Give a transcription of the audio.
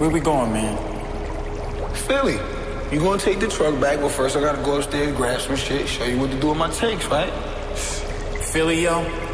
Where we going, man? Philly. You gonna take the truck back? Well, first I gotta go upstairs, grab some shit, show you what to do with my takes, right? Philly, yo?